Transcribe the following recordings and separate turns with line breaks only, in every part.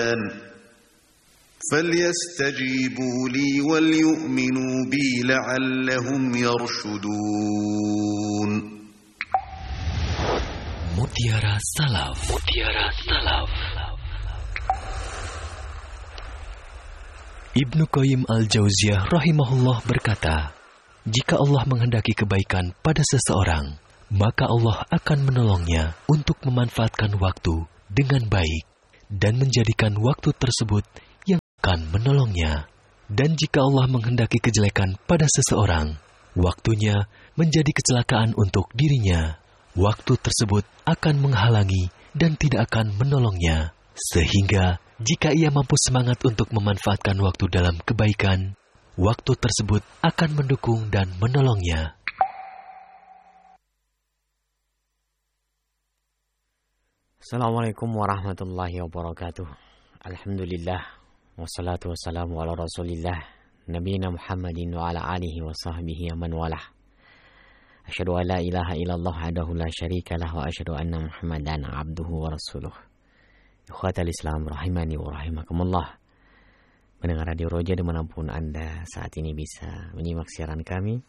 الرحمن فليستجيبوا لي وليؤمنوا بي لعلهم يرشدون.
Mutiara Salaf. Ibnu Qayyim al-Jauziyah rahimahullah berkata, jika Allah menghendaki kebaikan pada seseorang, maka Allah akan menolongnya untuk memanfaatkan waktu dengan baik dan menjadikan waktu tersebut yang akan menolongnya. Dan jika Allah menghendaki kejelekan pada seseorang, waktunya menjadi kecelakaan untuk dirinya. Waktu tersebut akan menghalangi dan tidak akan menolongnya. Sehingga jika ia mampu semangat untuk memanfaatkan waktu dalam kebaikan, waktu tersebut akan mendukung dan menolongnya.
Assalamualaikum warahmatullahi wabarakatuh. Alhamdulillah, wassalatu wassalamu ala rasulillah, nabiyina Muhammadin wa ala alihi wa sahbihi man walah. Asyhadu an la ilaha illallah wahdahu la syarika lah wa asyhadu anna Muhammadan abduhu wa rasuluh. Ikhwatal Islam rahimani wa rahimakumullah. Pendengar Radio Roja dimanapun Anda saat ini bisa menyimak siaran kami,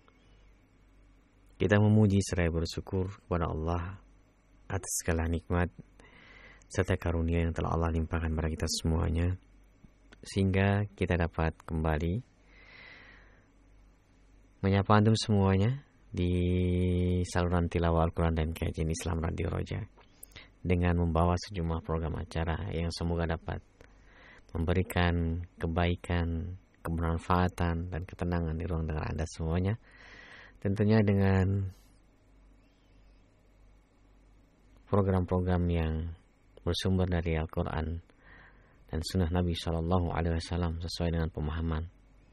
kita memuji seraya bersyukur kepada Allah atas segala nikmat serta karunia yang telah Allah limpahkan kepada kita semuanya, sehingga kita dapat kembali menyapa antum semuanya di saluran tilawah Al-Quran dan kajian Islam Radio Roja dengan membawa sejumlah program acara yang semoga dapat memberikan kebaikan, kebermanfaatan, dan ketenangan di ruang dengar Anda semuanya. Tentunya dengan program-program yang bersumber dari Al-Quran dan Sunnah Nabi SAW sesuai dengan pemahaman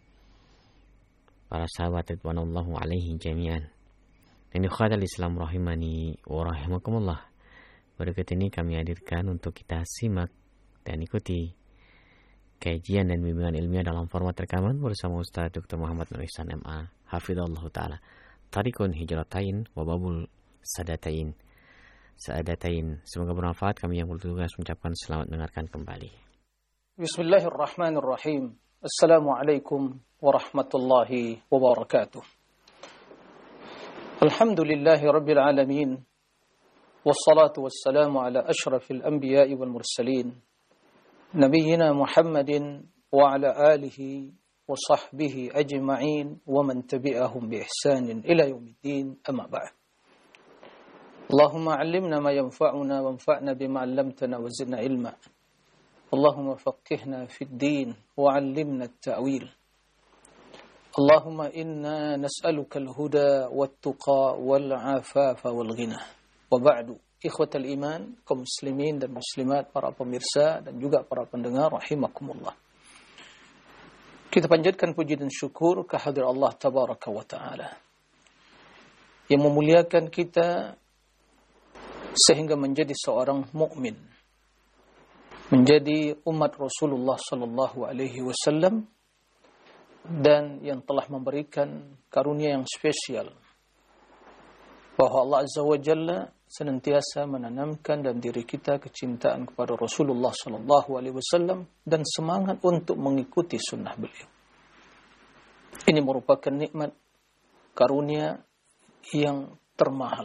para sahabat ridwanullahu alaihi jami'an. Dan ikhwatal Islam rahimani wa rahimakumullah, berikut ini kami hadirkan untuk kita simak dan ikuti kajian dan bimbingan ilmiah dalam format rekaman bersama Ustaz Dr. Muhammad Nur Ihsan MA hafizallahu ta'ala, Tariqun Hijratain wa Babul Sadatain. Semoga bermanfaat. Kami yang bertugas mengucapkan selamat mendengarkan kembali.
Bismillahirrahmanirrahim. Assalamualaikum warahmatullahi wabarakatuh. Alhamdulillahi rabbil alamin. Wassalatu wassalamu ala ashrafil anbiya'i wal mursalin. Nabiyyina Muhammadin wa ala alihi wa sahbihi ajma'in wa man tabi'ahum bi ihsanin ila yaumiddin, amma ba'd. Allahumma 'allimna ma yanfa'una wanfa'na bima 'allamtana wa zidna ilma. Allahumma faqqihna fid din wa 'allimna at-ta'wil. Allahumma inna nas'aluka al-huda wat-tuqa wal-'afafa wal-ghina. Wa ba'du, ikhwatal iman, kaum muslimin dan muslimat, para pemirsa dan juga para pendengar rahimakumullah. Kita panjatkan puji dan syukur kehadirat Allah tabaraka wa taala yang memuliakan kita sehingga menjadi seorang mukmin, menjadi umat Rasulullah sallallahu alaihi wasallam, dan yang telah memberikan karunia yang spesial bahwa Allah Azza wa Jalla senantiasa menanamkan dalam diri kita kecintaan kepada Rasulullah sallallahu alaihi wasallam dan semangat untuk mengikuti sunnah beliau. Ini merupakan nikmat karunia yang termahal,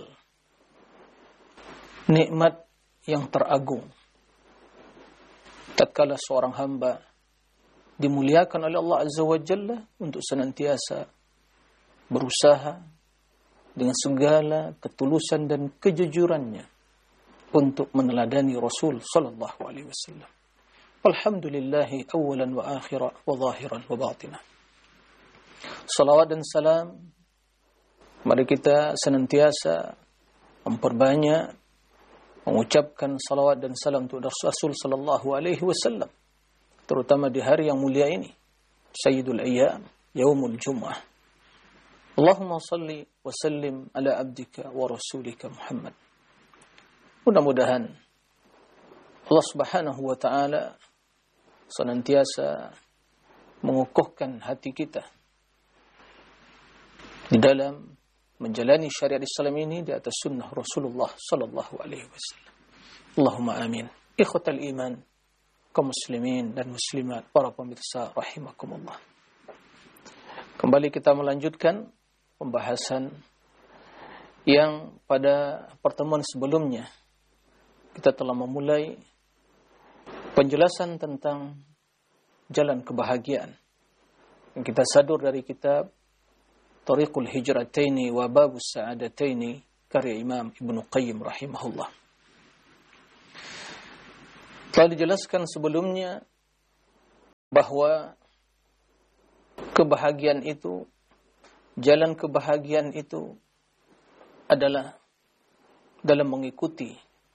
nikmat yang teragung. Tatkala seorang hamba dimuliakan oleh Allah Azza wa Jalla untuk senantiasa berusaha dengan segala ketulusan dan kejujurannya untuk meneladani Rasul sallallahu alaihi wasallam. Alhamdulillahi awalan wa akhiran wa zahiran wa batinah. Salawat dan salam, mari kita senantiasa memperbanyak mengucapkan salawat dan salam untuk Rasul sallallahu alaihi wasallam, terutama di hari yang mulia ini, Sayyidul Ayyam, Yaumul Jum'ah. Allahumma salli wa sallim ala abdika wa rasulika Muhammad. Mudah-mudahan Allah Subhanahu wa taala senantiasa mengukuhkan hati kita di dalam menjalani syariat Islam ini di atas sunnah Rasulullah sallallahu alaihi wasallam. Allahumma amin. Ikhwatal iman, kaum muslimin dan muslimat, para pemirsa rahimakumullah. Kembali kita melanjutkan pembahasan yang pada pertemuan sebelumnya kita telah memulai penjelasan tentang jalan kebahagiaan yang kita sadur dari kitab Tariqul Hijrataini wa Babus Sa'adataini karya Imam Ibnu Qayyim rahimahullah. Telah dijelaskan sebelumnya bahwa kebahagiaan itu, jalan kebahagiaan itu adalah dalam mengikuti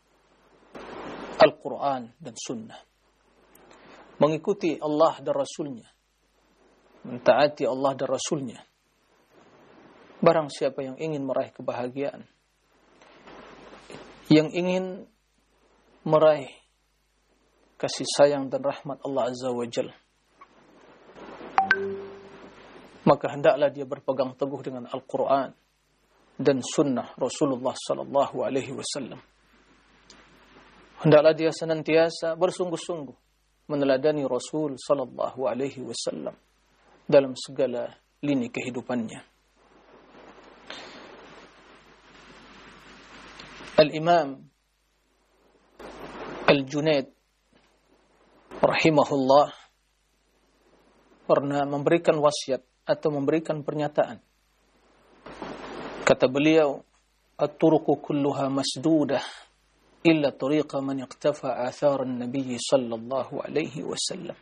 Al-Quran dan Sunnah, mengikuti Allah dan Rasulnya, mentaati Allah dan Rasulnya. Barang siapa yang ingin meraih kebahagiaan, yang ingin meraih kasih sayang dan rahmat Allah Azza wa Jalla, maka hendaklah dia berpegang teguh dengan Al-Quran dan Sunnah Rasulullah sallallahu alaihi wasallam. Hendaklah dia senantiasa bersungguh-sungguh meneladani Rasul sallallahu alaihi wasallam dalam segala lini kehidupannya. Al-Imam Al-Junaid rahimahullah pernah memberikan wasiat atau memberikan pernyataan. Kata beliau, "At-turuqu kulluha masdudah illa tariqa man iqtafa athar an-nabiy sallallahu alaihi wasallam."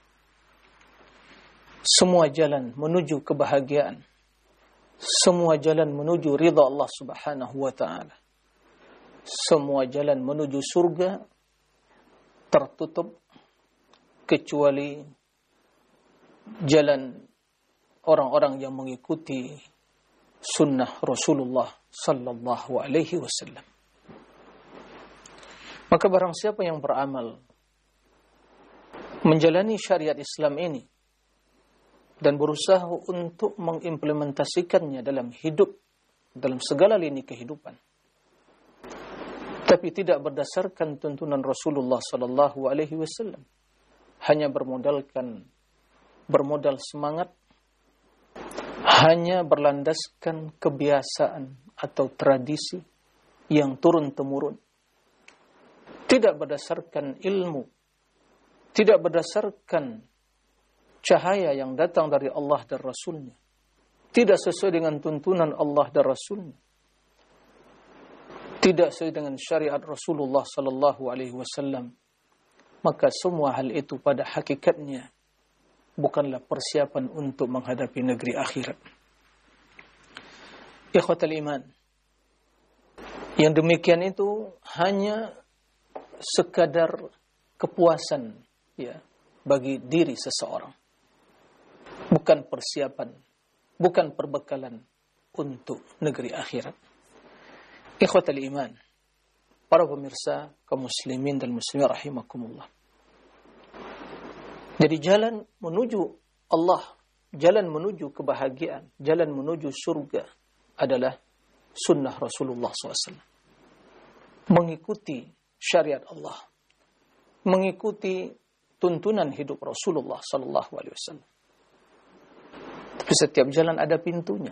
Semua jalan menuju kebahagiaan, semua jalan menuju ridha Allah Subhanahu wa taala, semua jalan menuju surga tertutup kecuali jalan orang-orang yang mengikuti sunnah Rasulullah sallallahu alaihi wasallam. Maka barang siapa yang beramal menjalani syariat Islam ini dan berusaha untuk mengimplementasikannya dalam hidup, dalam segala lini kehidupan, tapi tidak berdasarkan tuntunan Rasulullah sallallahu alaihi wasallam, hanya bermodal semangat, hanya berlandaskan kebiasaan atau tradisi yang turun-temurun, tidak berdasarkan ilmu, tidak berdasarkan cahaya yang datang dari Allah dan Rasulnya, tidak sesuai dengan tuntunan Allah dan Rasulnya, tidak sesuai dengan syariat Rasulullah sallallahu alaihi wasallam, maka semua hal itu pada hakikatnya bukanlah persiapan untuk menghadapi negeri akhirat. Ikhwatal iman, yang demikian itu hanya sekadar kepuasan ya bagi diri seseorang, bukan persiapan, bukan perbekalan untuk negeri akhirat. Ikhwatal iman, para pemirsa kaum muslimin dan muslimat rahimakumullah. Jadi jalan menuju Allah, jalan menuju kebahagiaan, jalan menuju surga adalah sunnah Rasulullah SAW. Mengikuti syariat Allah, mengikuti tuntunan hidup Rasulullah SAW. Tapi setiap jalan ada pintunya.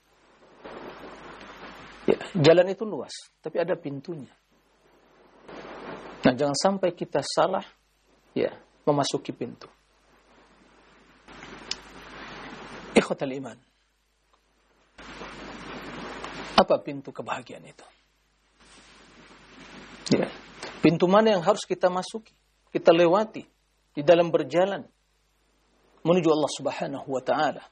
Ya, jalan itu luas, tapi ada pintunya. Nah, jangan sampai kita salah ya memasuki pintu. Ikhwatal iman, apa pintu kebahagiaan itu? Ya, pintu mana yang harus kita masuki, kita lewati di dalam berjalan menuju Allah Subhanahu wa taala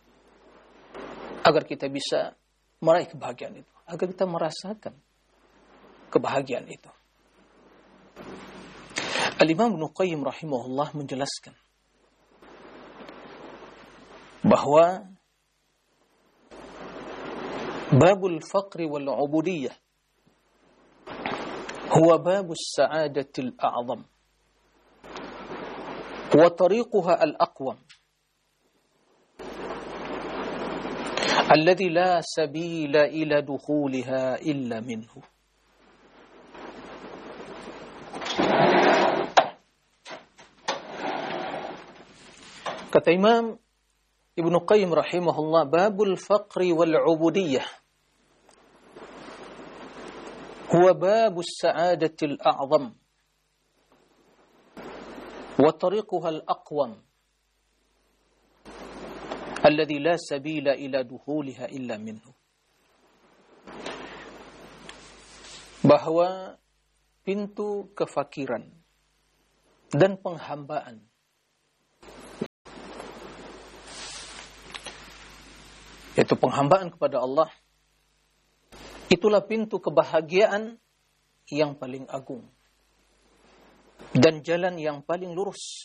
agar kita bisa meraih kebahagiaan itu, agar kita merasakan kebahagiaan itu. Al-Imam Ibnu Qayyim rahimahullah menjelaskan bahwa babul faqri wal ubudiyyah huwa babus sa'adatil a'zam wa tariquha al-aqwam alladhi la sabila ila dukhuliha illa minhu. Kata Imam Ibnu Qayyim rahimahullah, babul faqri wal ubudiyyah huwa babus sa'adatil a'zam wa tariquha al-aqwam alladhi la sabila ila duhuliha illa minhu. Bahwa pintu kefakiran dan penghambaan yaitu penghambaan kepada Allah, itulah pintu kebahagiaan yang paling agung dan jalan yang paling lurus.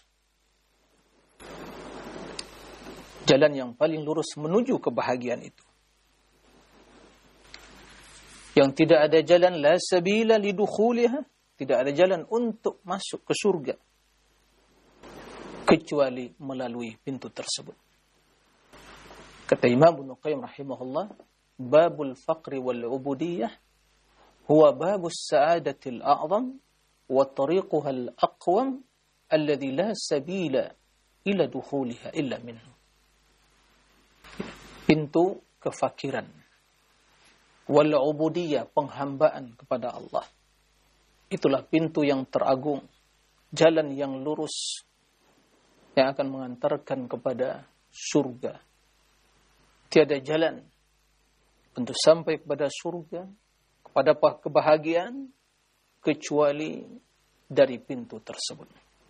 Jalan yang paling lurus menuju kebahagiaan itu. Yang tidak ada jalan la sabila lidukhuliha, tidak ada jalan untuk masuk ke surga kecuali melalui pintu tersebut. Kata Imam Ibnu Qayyim rahimahullah, babul faqri wal ubudiyyah huwa babus sa'adatil a'zam wa tariquha al-aqwam alladhi la sabila ila dukhuliha illa minhu. Pintu kefakiran wal ubudiyyah, penghambaan kepada Allah, itulah pintu yang teragung, jalan yang lurus yang akan mengantarkan kepada surga. Tiada jalan untuk sampai kepada surga, kepada kebahagiaan, kecuali dari pintu tersebut.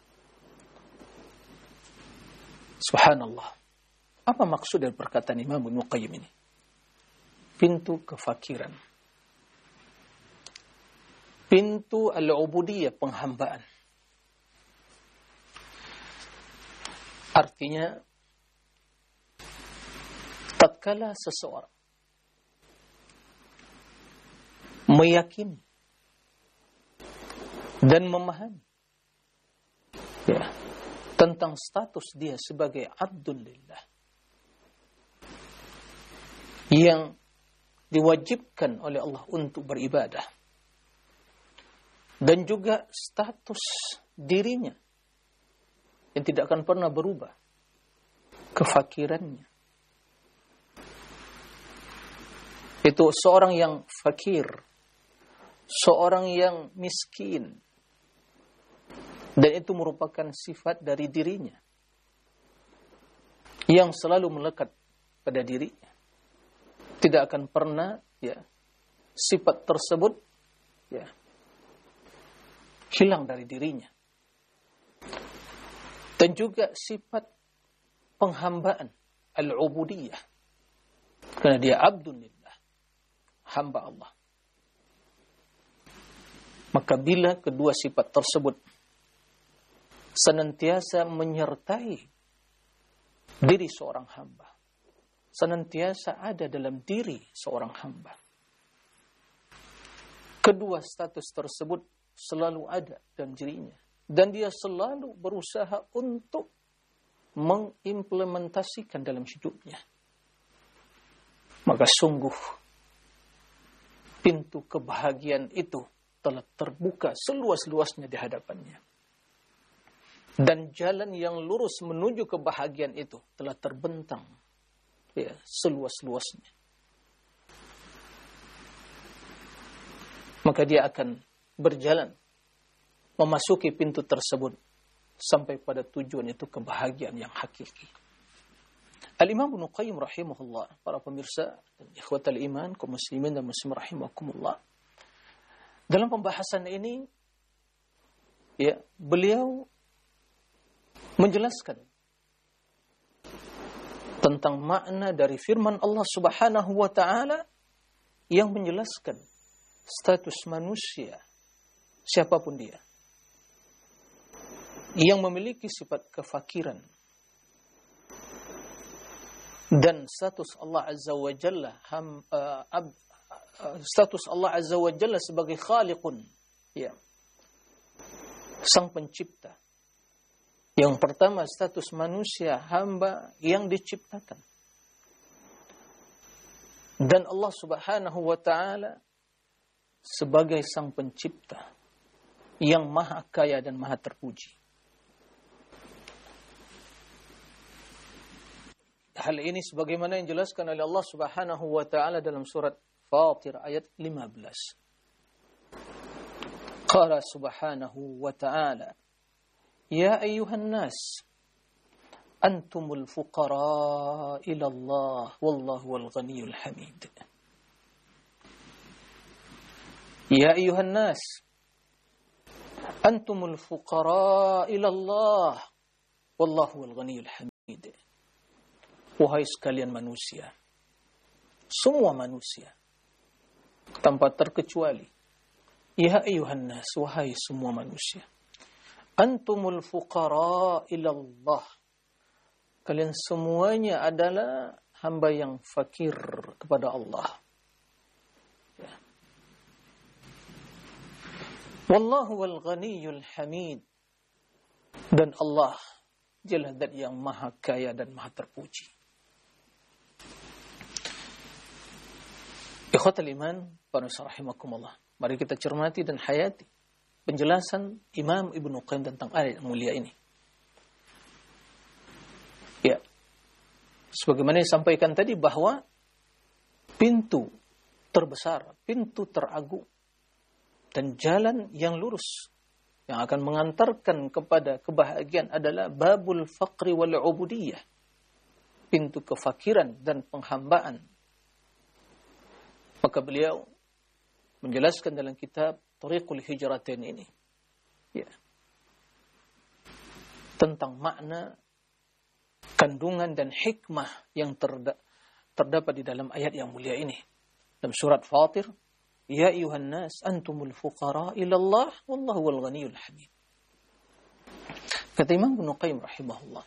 Subhanallah. Apa maksud dari perkataan Imam Ibnu Qayyim ini? Pintu kefakiran. Pintu al-ubudiyyah, penghambaan. Artinya, tatkala seseorang meyakini dan memahami tentang status dia sebagai Abdulillah yang diwajibkan oleh Allah untuk beribadah, dan juga status dirinya yang tidak akan pernah berubah, kefakirannya. Itu seorang yang fakir, seorang yang miskin, dan itu merupakan sifat dari dirinya yang selalu melekat pada dirinya. Tidak akan pernah sifat tersebut hilang dari dirinya. Dan juga sifat penghambaan, al-ubudiyyah, karena dia abdulillah, hamba Allah. Maka bila kedua sifat tersebut senantiasa menyertai diri seorang hamba, senantiasa ada dalam diri seorang hamba, kedua status tersebut selalu ada dalam dirinya, dan dia selalu berusaha untuk mengimplementasikan dalam hidupnya, maka sungguh pintu kebahagiaan itu telah terbuka seluas-luasnya di hadapannya. Dan jalan yang lurus menuju kebahagiaan itu telah terbentang seluas-luasnya. Maka dia akan berjalan memasuki pintu tersebut sampai pada tujuan itu, kebahagiaan yang hakiki. Al-Imam Ibnu Qayyim rahimahullah, para pemirsa dan ikhwatal iman, kaum muslimin dan muslimat rahimakumullah, dalam pembahasan ini beliau menjelaskan tentang makna dari firman Allah Subhanahu wa taala yang menjelaskan status manusia siapapun dia yang memiliki sifat kefakiran, dan status Allah Azza wa Jalla status Allah Azza wa Jalla sebagai Khaliqun, sang pencipta. Yang pertama, status manusia hamba yang diciptakan, dan Allah Subhanahu wa taala sebagai sang pencipta yang maha kaya dan maha terpuji. Hal ini sebagaimana yang dijelaskan oleh Allah Subhanahu wa taala dalam surat Fatir ayat 15. Qala subhanahu wa ta'ala, ya ayyuhan nas, antumul fuqara ila Allah, wallahu wal ghaniyyul hamid. Ya ayyuhan nas, antumul fuqara ila Allah, wallahu wal ghaniyyul hamid. Wahai sekalian manusia, semua manusia, tanpa terkecuali, ya ayuhan nas, wahai semua manusia, antumul fuqara ilallah, kalian semuanya adalah hamba yang fakir kepada Allah. Ya. Wallahu wal ghaniyyul hamid, dan Allah dialah zat yang maha kaya dan maha terpuji. Ikhwatal iman, para rahimakumullah. Mari kita cermati dan hayati penjelasan Imam Ibnu Qayyim tentang ayat yang mulia ini. Ya. Sebagaimana disampaikan tadi bahwa pintu terbesar, pintu teragung, dan jalan yang lurus yang akan mengantarkan kepada kebahagiaan adalah babul faqri wal ubudiyah. Pintu kefakiran dan penghambaan. Maka beliau menjelaskan dalam kitab Thariqul Hijratain ini, ya, tentang makna, kandungan dan hikmah yang terdapat di dalam ayat yang mulia ini. Dalam surat Fatir, ya ayuhan nas, antumul fuqara ilallah, wallahu wal ghaniyyul hamid. Kata Imam Ibnu Qayyim rahimahullah,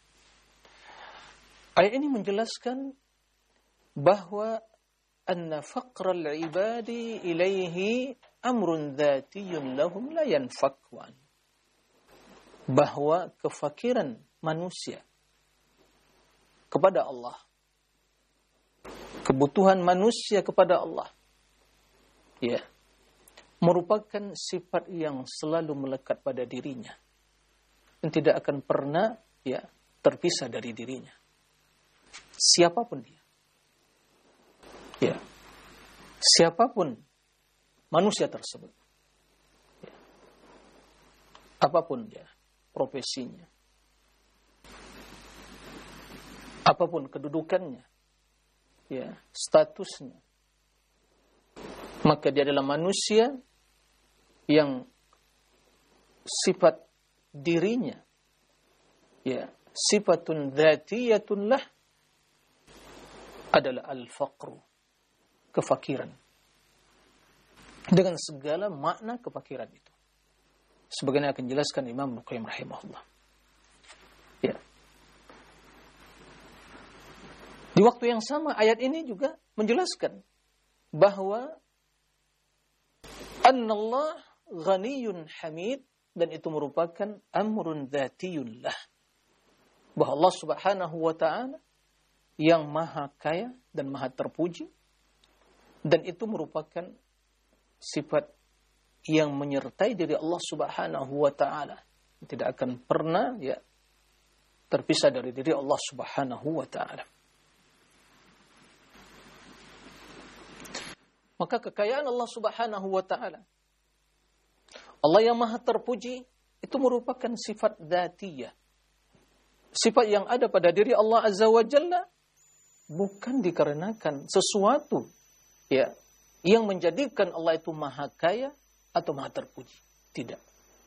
ayat ini menjelaskan bahwa anna faqral ibadi ilaihi amrun dzatiyyun lahum la yanfakwan. Bahwa kefakiran manusia kepada Allah, kebutuhan manusia kepada Allah, ya, merupakan sifat yang selalu melekat pada dirinya dan tidak akan pernah, ya, terpisah dari dirinya. Siapapun dia. Ya, siapapun manusia tersebut, ya, apapun dia profesinya, apapun kedudukannya, ya, statusnya, maka dia adalah manusia yang sifat dirinya, ya, sifatun dzatiyatun lah, adalah al-faqru, kefakiran, dengan segala makna kefakiran itu. Sebagaimana akan jelaskan Imam Ibnu Qayyim rahimahullah. Ya. Di waktu yang sama ayat ini juga menjelaskan bahwa annallah ghaniyyun hamid, dan itu merupakan amrun dzatiyyun lah. Bahwa Allah Subhanahu wa taala yang maha kaya dan maha terpuji, dan itu merupakan sifat yang menyertai diri Allah Subhanahu wa taala, tidak akan pernah, ya, terpisah dari diri Allah Subhanahu wa taala. Maka kekayaan Allah Subhanahu wa taala, Allah yang maha terpuji, itu merupakan sifat dzatiyah. Sifat yang ada pada diri Allah Azza wa Jalla, bukan dikarenakan sesuatu, ya, yang menjadikan Allah itu maha kaya atau maha terpuji. Tidak.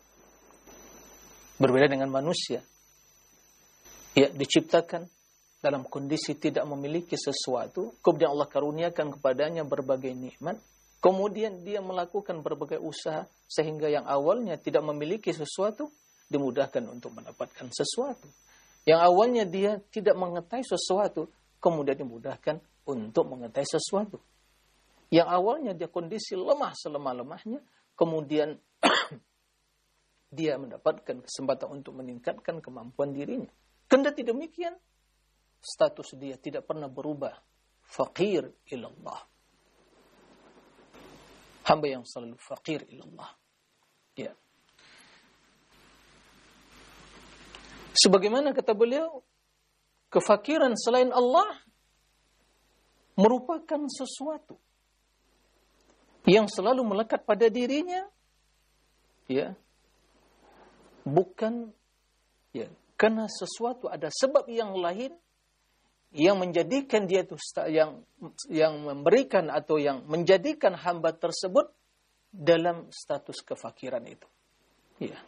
Berbeda dengan manusia, ya, diciptakan dalam kondisi tidak memiliki sesuatu, kemudian Allah karuniakan kepadanya berbagai nikmat, kemudian dia melakukan berbagai usaha sehingga yang awalnya tidak memiliki sesuatu dimudahkan untuk mendapatkan sesuatu. Yang awalnya dia tidak mengetahui sesuatu, kemudian dimudahkan untuk mengetahui sesuatu. Yang awalnya dia kondisi lemah selemah-lemahnya, kemudian dia mendapatkan kesempatan untuk meningkatkan kemampuan dirinya. Kendati demikian, status dia tidak pernah berubah. Faqir ilallah. Hamba yang selalu faqir ilallah. Ya. Sebagaimana kata beliau, kefakiran selain Allah merupakan sesuatu yang selalu melekat pada dirinya, ya, bukan ya karena sesuatu ada sebab yang lain yang menjadikan dia itu yang memberikan atau yang menjadikan hamba tersebut dalam status kefakiran itu. Ya.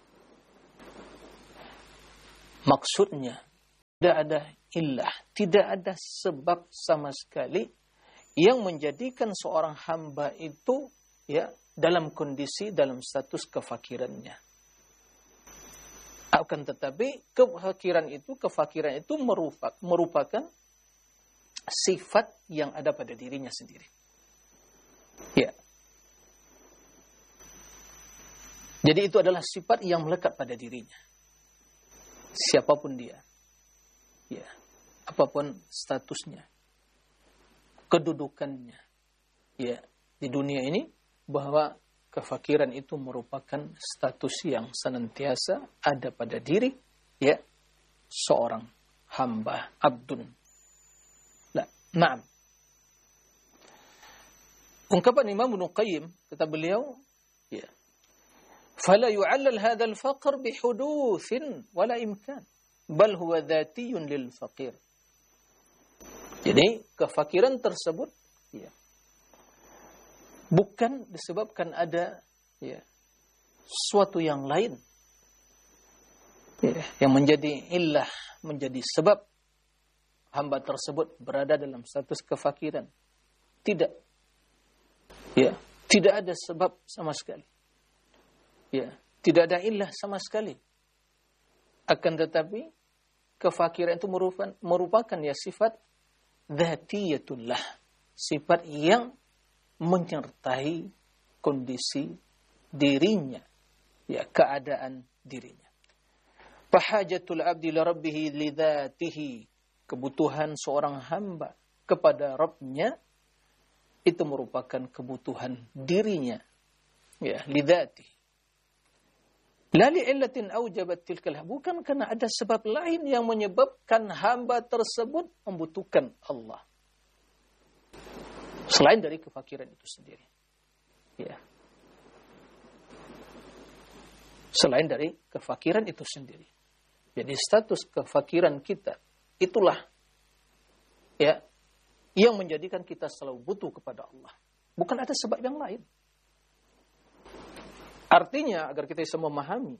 Maksudnya tidak ada illah, tidak ada sebab sama sekali yang menjadikan seorang hamba itu ya dalam kondisi dalam status kefakirannya. Akan tetapi kefakiran itu merupakan sifat yang ada pada dirinya sendiri. Ya. Jadi itu adalah sifat yang melekat pada dirinya. Siapapun dia. Ya. Apapun statusnya. Kedudukannya. Ya, di dunia ini bahwa kefakiran itu merupakan status yang senantiasa ada pada diri ya seorang hamba, abdun. Na'am. Ungkapan Imam Ibnu Qayyim, kata beliau, ya. Fala yu'allal hadzal faqr bihudutsin wala imkan, bal huwa dzatiyyun lil faqir. Jadi kefakiran tersebut ya bukan disebabkan ada ya sesuatu yang lain ya, yang menjadi illah, menjadi sebab hamba tersebut berada dalam status kefakiran. Tidak. Ya, tidak ada sebab sama sekali. Ya, tidak ada illah sama sekali. Akan tetapi kefakiran itu merupakan ya sifat dzatiyatullah, sifat yang menyertai kondisi dirinya, ya keadaan dirinya. Fahajatul abdi li rabbih li dzatihi, kebutuhan seorang hamba kepada Rabbnya itu merupakan kebutuhan dirinya, ya li dzatihi. La li illatin aujabat tilkal, bukan karena ada sebab lain yang menyebabkan hamba tersebut membutuhkan Allah selain dari kefakiran itu sendiri. Ya. Selain dari kefakiran itu sendiri. Jadi status kefakiran kita itulah ya yang menjadikan kita selalu butuh kepada Allah. Bukan ada sebab yang lain. Artinya agar kita bisa memahami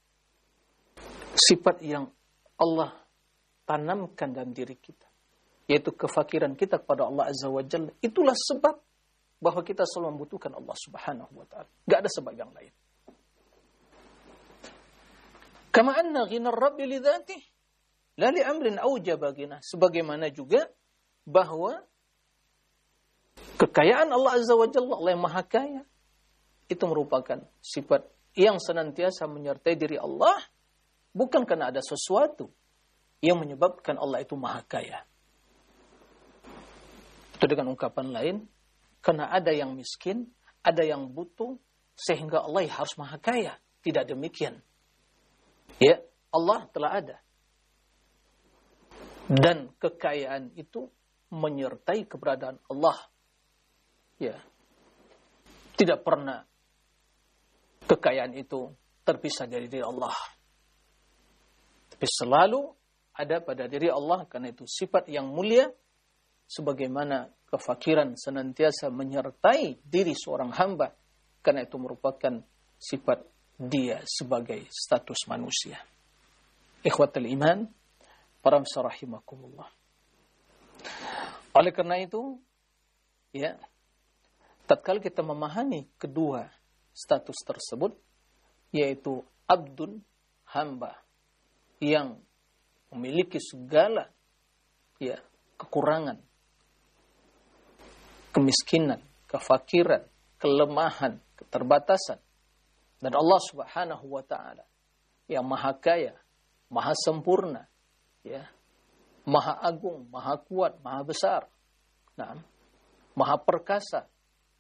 sifat yang Allah tanamkan dalam diri kita, yaitu kefakiran kita kepada Allah Azza wa Jalla, itulah sebab bahwa kita selalu membutuhkan Allah Subhanahu wa ta'ala. Gak ada sebab yang lain. Kama anna ghina rabbi li dzatihi la li amrin aujaba ghina, sebagaimana juga bahwa kekayaan Allah Azza wa Jalla, Allah yang Maha Kaya, itu merupakan sifat yang senantiasa menyertai diri Allah, bukan karena ada sesuatu yang menyebabkan Allah itu Maha Kaya. Itu dengan ungkapan lain, karena ada yang miskin, ada yang butuh, sehingga Allah harus Maha Kaya. Tidak demikian. Ya, Allah telah ada. Dan kekayaan itu menyertai keberadaan Allah. Ya. Tidak pernah kekayaan itu terpisah dari diri Allah. Tapi selalu ada pada diri Allah, karena itu sifat yang mulia, sebagaimana kefakiran senantiasa menyertai diri seorang hamba, karena itu merupakan sifat dia sebagai status manusia. Ikhwatul iman, para rahimakumullah. Oleh karena itu, ya, tatkala kita memahami kedua status tersebut, yaitu abdun, hamba yang memiliki segala ya kekurangan, kemiskinan, kefakiran, kelemahan, keterbatasan, dan Allah Subhanahu wa ta'ala yang Maha Kaya, Maha Sempurna, ya, Maha Agung, Maha Kuat, Maha Besar, nah, Maha Perkasa,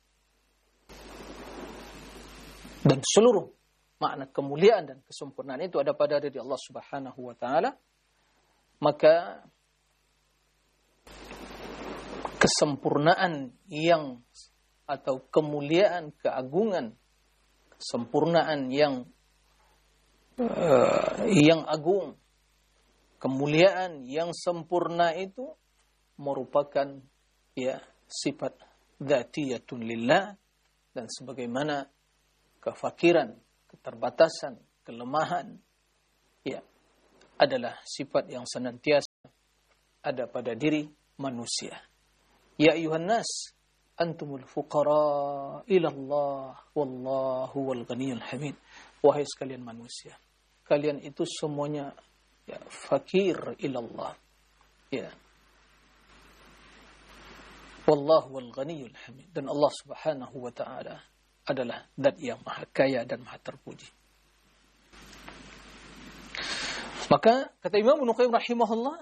dan seluruh makna kemuliaan dan kesempurnaan itu ada pada diri Allah Subhanahu wa ta'ala. maka kesempurnaan atau kemuliaan, keagungan, kesempurnaan yang agung, kemuliaan yang sempurna itu merupakan sifat dzatiyatun lillah, dan sebagaimana kefakiran, keterbatasan, kelemahan adalah sifat yang senantiasa ada pada diri manusia. Ya ayuhan nas, antumul fuqara ila Allah wallahu wal ghaniyul hamid. Wahai sekalian manusia, kalian itu semuanya fakir ila Allah. Wallahu wal ghaniyul hamid. Dan Allah Subhanahu wa taala adalah zat yang maha kaya dan maha terpuji. Maka kata Imam Ibnu Qayyim rahimahullah,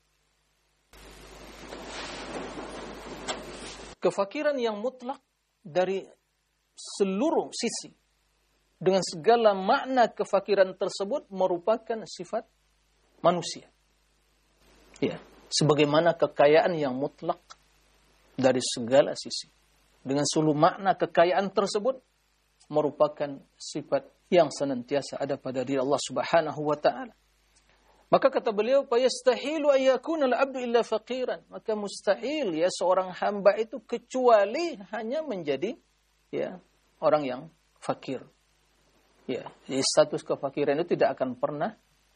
kefakiran yang mutlak dari seluruh sisi, dengan segala makna kefakiran tersebut merupakan sifat manusia. Sebagaimana kekayaan yang mutlak dari segala sisi, dengan seluruh makna kekayaan tersebut merupakan sifat yang senantiasa ada pada diri Allah Subhanahu wa taala. Maka kata beliau, "Fayastahilu an yakuna al-'abdu illa faqiran." Maka mustahil seorang hamba itu kecuali hanya menjadi orang yang fakir. Jadi status kefakiran itu tidak akan pernah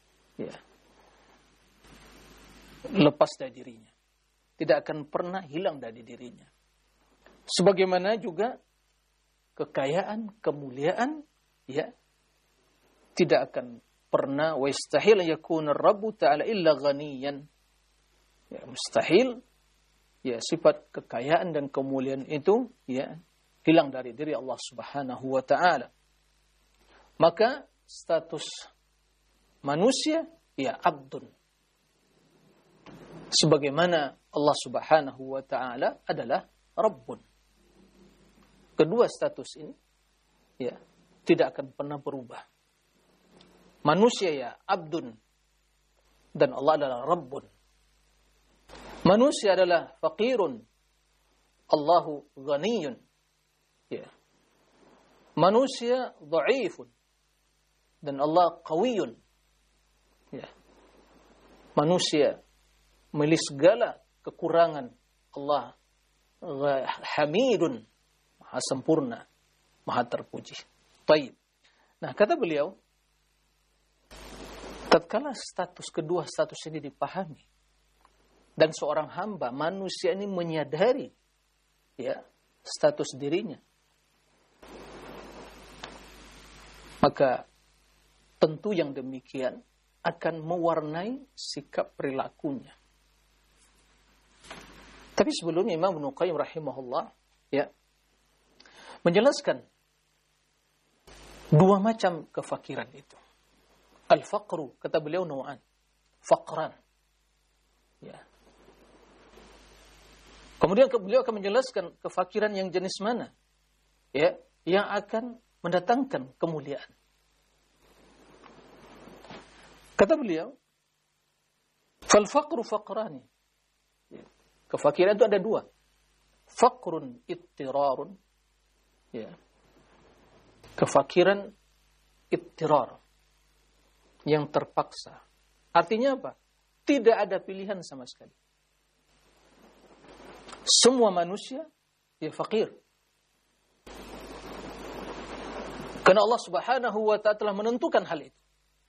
lepas dari dirinya. Tidak akan pernah hilang dari dirinya. Sebagaimana juga kekayaan, kemuliaan tidak akan pernah, wa istahil yakuna Rabbu ta'ala illa ghaniyan. Mustahil sifat kekayaan dan kemuliaan itu hilang dari diri Allah Subhanahu wa taala. Maka status manusia abdun. Sebagaimana Allah Subhanahu wa taala adalah Rabbun. Kedua status ini tidak akan pernah berubah. Manusia abdun, dan Allah adalah Rabbun. Manusia adalah faqirun, Allahu ghaniyun. Manusia dha'ifun, dan Allah qawiyun. Manusia memiliki segala kekurangan, Allah hamidun, maha sempurna, maha terpuji. Baik. Nah, kata beliau, tatkala kedua status ini dipahami, dan seorang hamba manusia ini menyadari status dirinya, maka tentu yang demikian akan mewarnai sikap perilakunya. Tapi sebelumnya Imam Ibnu Qayyim rahimahullah menjelaskan dua macam kefakiran itu. Al-faqru, kata beliau, naw'an. Faqran. Kemudian beliau akan menjelaskan kefakiran yang jenis mana yang akan mendatangkan kemuliaan. Kata beliau, fal-faqru faqrani. Kefakiran itu ada dua. Faqrun ittirarun. Kefakiran ittirar, yang terpaksa. Artinya apa? Tidak ada pilihan sama sekali. Semua manusia fakir. Karena Allah Subhanahu wa ta'ala telah menentukan hal itu.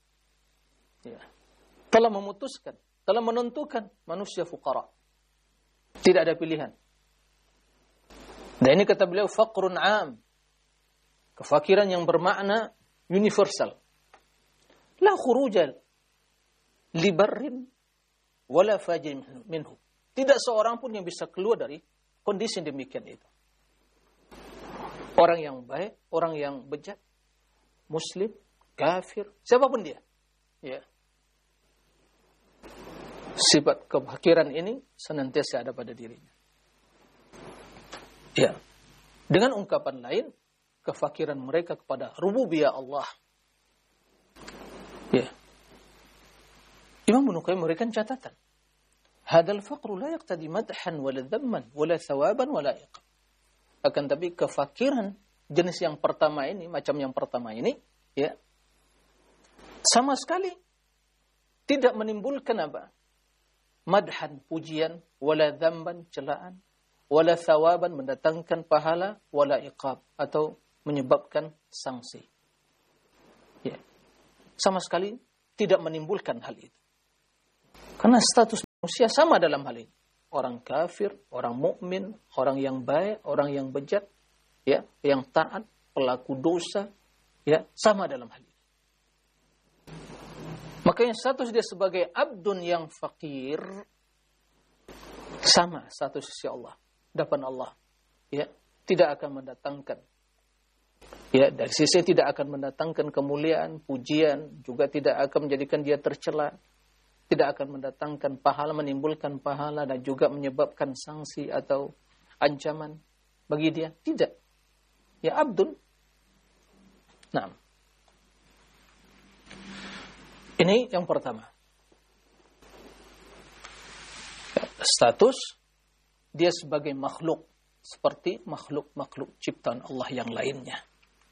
Telah memutuskan, telah menentukan manusia fuqara. Tidak ada pilihan. Dan ini kata beliau faqrun 'am. Kefakiran yang bermakna universal. La khuruja li barrin wala fajir minhu. Tidak seorang pun yang bisa keluar dari kondisi demikian itu. Orang yang baik, orang yang bejat, muslim, kafir, siapapun dia. Sifat kefakiran ini senantiasa ada pada dirinya. Dengan ungkapan lain, kefakiran mereka kepada rububiyah Allah. Imam Ibnu Qayyim memberikan catatan. Hadzal faqru la yaqtadi madhan wala dhamman wala thawaban wala iqab. Akan tapi kefakiran jenis yang pertama ini, macam yang pertama ini, ya, sama sekali tidak menimbulkan apa? Madhan, pujian, wala dhamban, celaan, wala thawaban, mendatangkan pahala, wala iqab, atau menyebabkan sanksi. Ya. Sama sekali tidak menimbulkan hal itu. Karena status manusia sama dalam hal ini. Orang kafir, orang mukmin, orang yang baik, orang yang bejat, ya, yang taat, pelaku dosa, ya, sama dalam hal ini. Makanya status dia sebagai abdun yang fakir sama status sisi Allah, depan Allah, ya, tidak akan mendatangkan, ya, dari sisi tidak akan mendatangkan kemuliaan, pujian, juga tidak akan menjadikan dia tercela. Tidak akan mendatangkan pahala, menimbulkan pahala, dan juga menyebabkan sanksi atau ancaman bagi dia. Tidak. Ya abdun. Nah. Ini yang pertama. Status dia sebagai makhluk. Seperti makhluk-makhluk ciptaan Allah yang lainnya.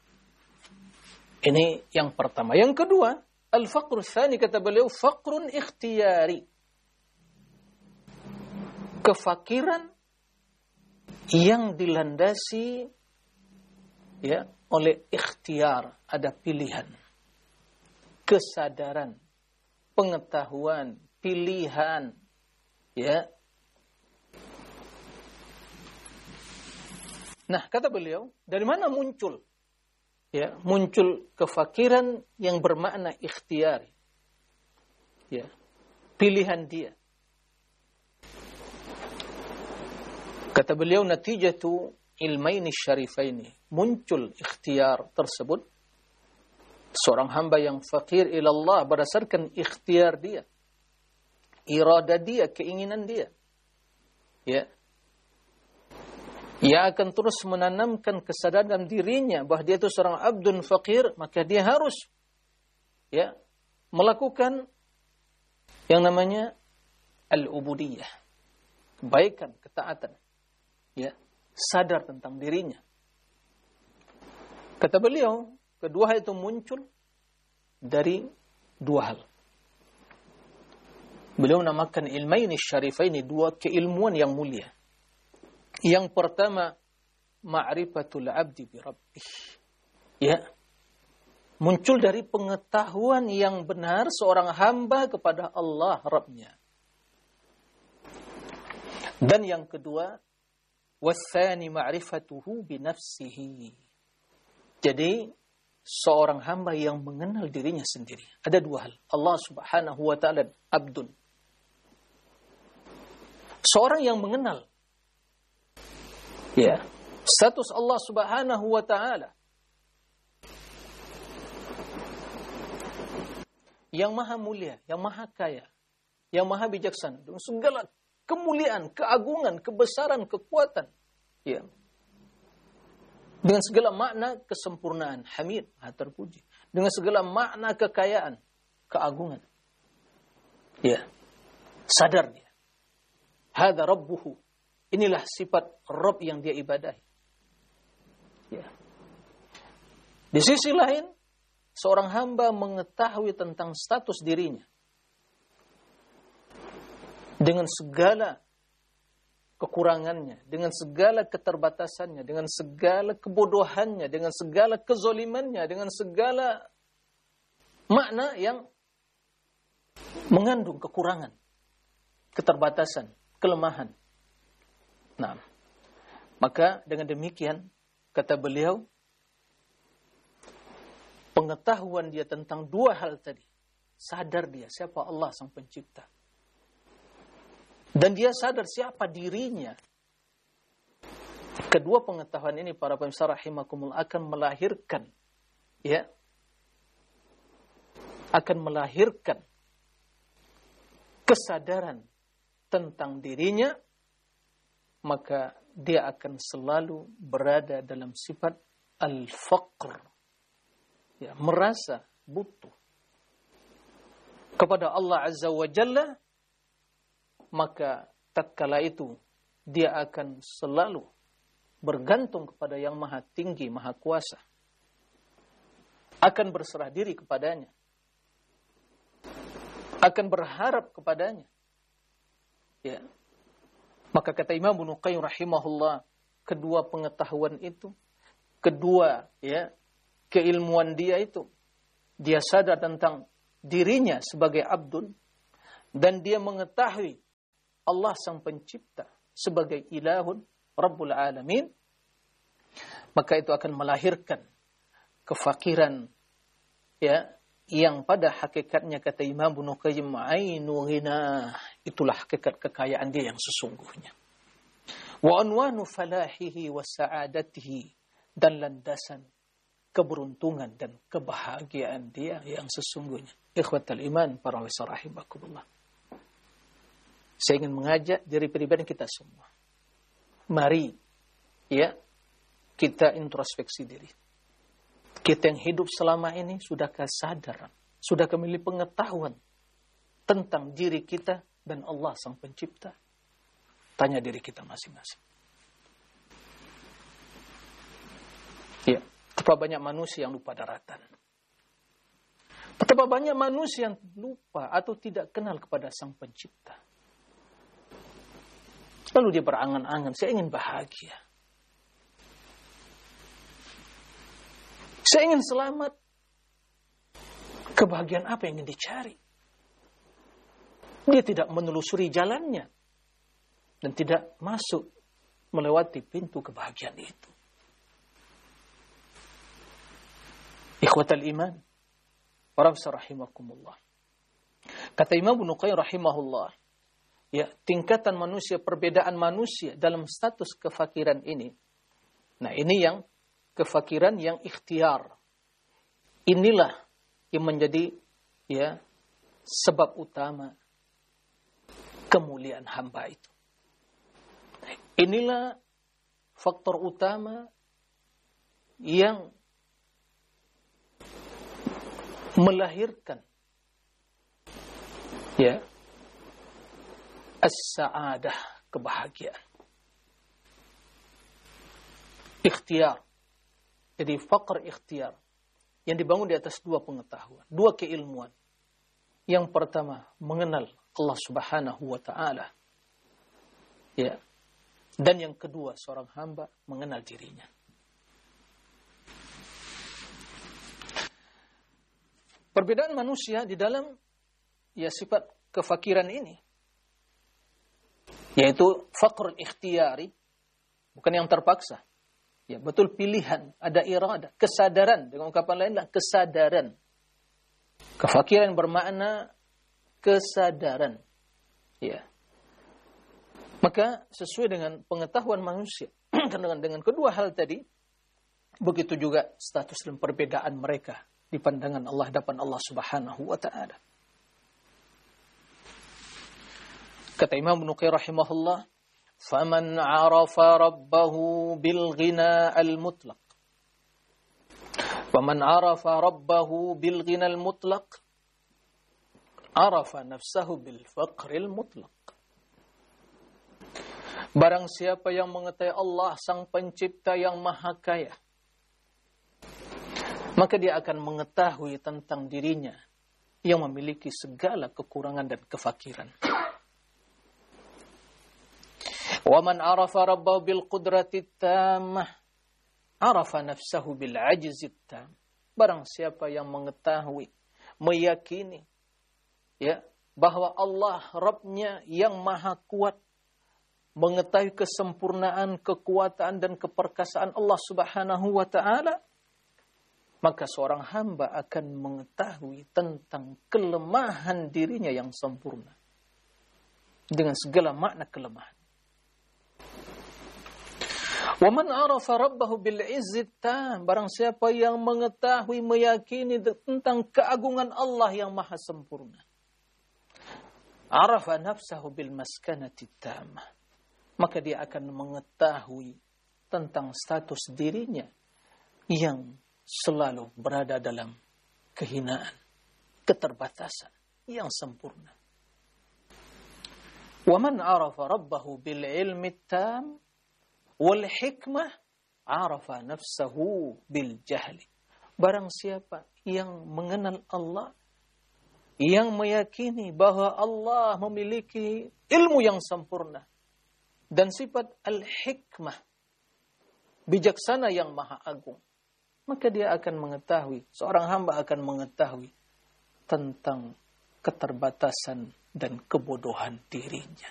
Ini yang pertama. Yang kedua, al-faqru tsani, kata beliau, faqrun ikhtiyari. Kefakiran yang dilandasi, ya, oleh ikhtiar, ada pilihan. Kesadaran, pengetahuan, pilihan, ya. Nah, kata beliau, dari mana muncul? Ya, muncul kefakiran yang bermakna ikhtiari. Ya, pilihan dia. Kata beliau, natijatu ilmaini syarifaini. Muncul ikhtiar tersebut. Seorang hamba yang fakir ilallah berdasarkan ikhtiar dia. Irada dia, keinginan dia. Ya. Ia akan terus menanamkan kesadaran dirinya bahwa dia itu seorang abdun fakir, maka dia harus, ya, melakukan yang namanya al-ubudiyah, kebaikan, ketaatan, ya, sadar tentang dirinya. Kata beliau, kedua hal itu muncul dari dua hal. Beliau namakan ilmaini syarifaini, dua keilmuan yang mulia. Yang pertama, ma'rifatul abdi bi rabbih. Ya. Muncul dari pengetahuan yang benar seorang hamba kepada Allah Rabbnya. Dan yang kedua, watsani ma'rifatuhu bi nafsihi. Jadi, seorang hamba yang mengenal dirinya sendiri. Ada dua hal. Allah Subhanahu wa ta'ala abdun. Seorang yang mengenal, ya, status Allah Subhanahu wa ta'ala yang maha mulia, yang maha kaya, yang maha bijaksana, dengan segala kemuliaan, keagungan, kebesaran, kekuatan, ya, dengan segala makna kesempurnaan, hamid, maha terpuji, dengan segala makna kekayaan, keagungan, ya, sadar dia, hadza rabbuhu. Inilah sifat Rabb yang dia ibadahi. Ya. Di sisi lain, seorang hamba mengetahui tentang status dirinya. Dengan segala kekurangannya, dengan segala keterbatasannya, dengan segala kebodohannya, dengan segala kezolimannya, dengan segala makna yang mengandung kekurangan, keterbatasan, kelemahan. Nah, maka dengan demikian, kata beliau, pengetahuan dia tentang dua hal tadi. Sadar dia siapa Allah sang pencipta. Dan dia sadar siapa dirinya. Kedua pengetahuan ini, para pemirsa rahimakumullah, akan melahirkan, ya, akan melahirkan kesadaran tentang dirinya, maka dia akan selalu berada dalam sifat al-faqr. Ya, merasa butuh. kepada Allah Azza wa Jalla, maka tatkala itu dia akan selalu bergantung kepada yang maha tinggi, maha kuasa. Akan berserah diri kepadanya. Akan berharap kepadanya. Ya. Maka kata Imam Ibnu Qayyim rahimahullah, kedua pengetahuan itu, kedua keilmuan dia itu, dia sadar tentang dirinya sebagai abdun, dan dia mengetahui Allah sang pencipta sebagai ilahun Rabbul Alamin, maka itu akan melahirkan kefakiran yang pada hakikatnya kata Imam Ibnu Qayyim ainu ghina, itulah hakikat kekayaan dia yang sesungguhnya. Wa anwanu falahihi wa sa'adatihi, dan landasan keberuntungan dan kebahagiaan dia yang sesungguhnya. Ikhwatal iman, para wisa rahimakumullah. Saya ingin mengajak diri pribadi kita semua. Mari kita introspeksi diri. Kita yang hidup selama ini sudahkah sadar, sudahkah memiliki pengetahuan tentang diri kita dan Allah sang pencipta? Tanya diri kita masing-masing. Ya, betapa banyak manusia yang lupa daratan. Betapa banyak manusia yang lupa atau tidak kenal kepada sang pencipta. Lalu dia berangan-angan, saya ingin bahagia. Saya ingin selamat. Kebahagiaan apa yang ingin dicari? Dia tidak menelusuri jalannya. Dan tidak masuk melewati pintu kebahagiaan itu. Ikhwatal iman, para rahimakumullah. Kata Imam Ibnu Qayyim rahimahullah, tingkatan manusia, perbedaan manusia dalam status kefakiran ini. Nah, ini yang kefakiran yang ikhtiar. Inilah yang menjadi sebab utama kemuliaan hamba itu. Inilah faktor utama yang melahirkan as-sa'adah, kebahagiaan. Ikhtiar. Jadi faktor ikhtiar yang dibangun di atas dua pengetahuan, dua keilmuan. Yang pertama, mengenal Allah Subhanahu wa ta'ala. Dan yang kedua, seorang hamba mengenal dirinya. Perbedaan manusia di dalam sifat kefakiran ini, yaitu faqrul ikhtiyari, bukan yang terpaksa. Betul pilihan, ada irada, kesadaran. Dengan ungkapan lainlah kesadaran. Kefakiran bermakna kesadaran. Maka sesuai dengan pengetahuan manusia, dengan kedua hal tadi, begitu juga status dan perbedaan mereka di pandangan Allah, hadapan Allah Subhanahu wa ta'ala. Kata Imam Ibnu Qayyim rahimahullah, فَمَنْ عَرَفَ رَبَّهُ بِالْغِنَى الْمُطْلَقِ وَمَنْ عَرَفَ رَبَّهُ بِالْغِنَى الْمُطْلَقِ عَرَفَ نَفْسَهُ بِالْفَقْرِ الْمُطْلَقِ. Barang siapa yang mengetahui Allah sang pencipta yang maha kaya, maka dia akan mengetahui tentang dirinya yang memiliki segala kekurangan dan kefakiran. وَمَنْ عَرَفَ رَبَّهُ بِالْقُدْرَةِ التَّامَّةِ عَرَفَ نَفْسَهُ بِالْعَجْزِ التَّامِّ. Barang siapa yang mengetahui, meyakini bahwa Allah Rabb-nya yang maha kuat, mengetahui kesempurnaan, kekuatan dan keperkasaan Allah Subhanahu wa ta'ala, maka seorang hamba akan mengetahui tentang kelemahan dirinya yang sempurna dengan segala makna kelemahan. وَمَنْ عَرَفَ رَبَّهُ بِالْعِزِّ التَّامِّ. Barang siapa yang mengetahui, meyakini tentang keagungan Allah yang maha sempurna, عَرَفَ نَفْسَهُ بِالْمَسْكَنَةِ التَّامَّةِ. Maka dia akan mengetahui tentang status dirinya yang selalu berada dalam kehinaan, keterbatasan yang sempurna. وَمَنْ عَرَفَ رَبَّهُ بِالْعِلْمِ التَّامِ وَالْحِكْمَةِ عَرَفَ نَفْسَهُ بِالْجَهْلِ. Barang siapa yang mengenal Allah, yang meyakini bahwa Allah memiliki ilmu yang sempurna dan sifat al-hikmah, bijaksana yang maha agung, maka dia akan mengetahui, seorang hamba akan mengetahui tentang keterbatasan dan kebodohan dirinya.